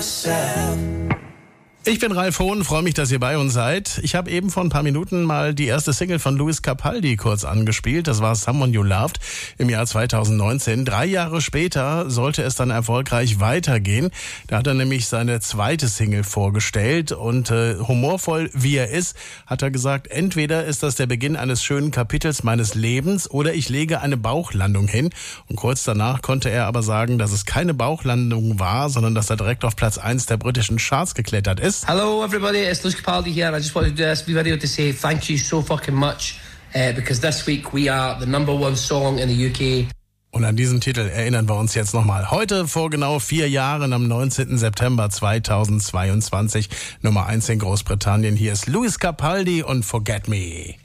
Ich bin Ralf Hohn, freue mich, dass ihr bei uns seid. Ich habe eben vor ein paar Minuten mal die erste Single von Lewis Capaldi kurz angespielt. Das war Someone You Loved im Jahr 2019. 3 Jahre später sollte es dann erfolgreich weitergehen. Da hat er nämlich seine zweite Single vorgestellt und humorvoll wie er ist, hat er gesagt, entweder ist das der Beginn eines schönen Kapitels meines Lebens oder ich lege eine Bauchlandung hin. Und kurz danach konnte er aber sagen, dass es keine Bauchlandung war, sondern dass er direkt auf Platz 1 der britischen Charts geklettert ist. Hello everybody, it's Lewis Capaldi here and I just wanted to do this video to say thank you so fucking much because this week we are the #1 song in the UK. Und an diesen Titel erinnern wir uns jetzt nochmal. Heute vor genau 4 Jahren, am 19. September 2022, Nummer 1 in Großbritannien. Hier ist Lewis Capaldi und Forget Me.